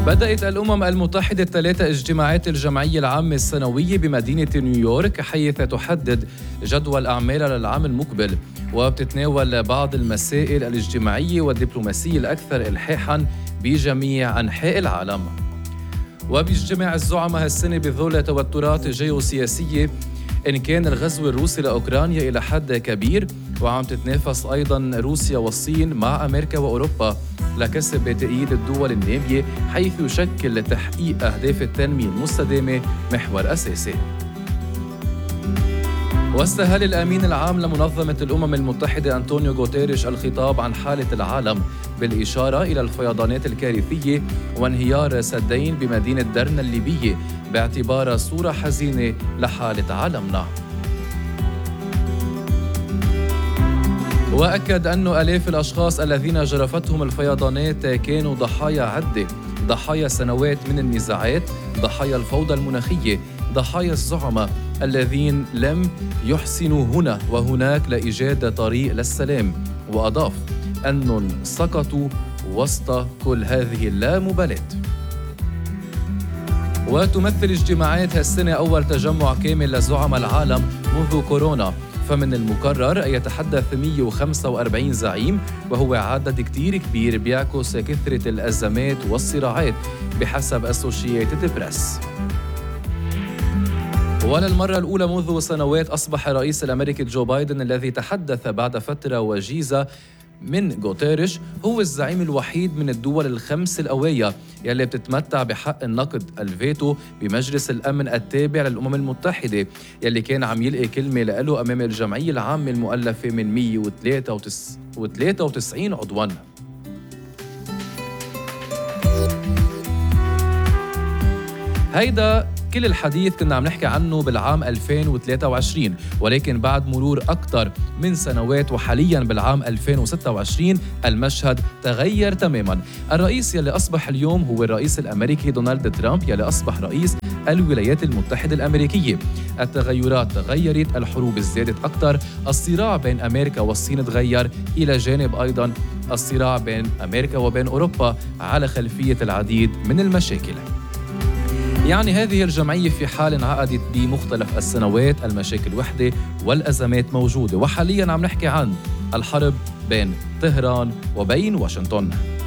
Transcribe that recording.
بدأت الأمم المتحدة الثلاثة اجتماعات الجمعية العامة السنوية بمدينة نيويورك، حيث تحدد جدول أعمالها للعام المقبل، وبتتناول بعض المسائل الاجتماعية والدبلوماسية الأكثر إلحاحاً بجميع أنحاء العالم. وبيجتمع الزعماء هالسنة بظل توترات جيوسياسية، إن كان الغزو الروسي لأوكرانيا إلى حد كبير، وعم تتنافس أيضاً روسيا والصين مع أمريكا وأوروبا لكسب تأييد الدول النامية، حيث يشكل تحقيق أهداف التنمية المستدامة محور أساسي. واستهل الأمين العام لمنظمة الأمم المتحدة أنطونيو غوتيريش الخطاب عن حالة العالم، بالإشارة إلى الفيضانات الكارثية وانهيار سدين بمدينة درنا الليبية باعتبارها صورة حزينة لحالة عالمنا. وأكد أن آلاف الأشخاص الذين جرفتهم الفيضانات كانوا ضحايا عدة، ضحايا سنوات من النزاعات، ضحايا الفوضى المناخية، ضحايا الزعماء الذين لم يحسنوا هنا وهناك لإيجاد طريق للسلام. وأضاف أنهم سقطوا وسط كل هذه اللامبالاة. وتمثل اجتماعات هالسنة أول تجمع كامل لزعماء العالم منذ كورونا، فمن المقرر أن يتحدث 145 زعيم، وهو عدد كتير كبير بيعكس كثرة الأزمات والصراعات بحسب أسوشيتد بريس. وللمرة الأولى منذ سنوات أصبح الرئيس الأمريكي جو بايدن الذي تحدث بعد فترة وجيزة من غوتيريش هو الزعيم الوحيد من الدول الخمس القوية يلي بتتمتع بحق النقد الفيتو بمجلس الأمن التابع للأمم المتحدة، يلي كان عم يلقي كلمة له أمام الجمعية العامة المؤلفة من 193 عضواً. هيدا كل الحديث كنا عم نحكي عنه بالعام 2023، ولكن بعد مرور أكثر من سنوات وحالياً بالعام 2026 المشهد تغير تماماً. الرئيس يلي أصبح اليوم هو الرئيس الأمريكي دونالد ترامب يلي أصبح رئيس الولايات المتحدة الأمريكية. التغيرات تغيرت، الحروب ازدادت أكثر، الصراع بين أمريكا والصين تغير، إلى جانب أيضاً الصراع بين أمريكا وبين أوروبا على خلفية العديد من المشاكل. يعني هذه الجمعية في حال انعقدت بمختلف السنوات، المشاكل وحدة والأزمات موجودة، وحالياً عم نحكي عن الحرب بين طهران وبين واشنطن.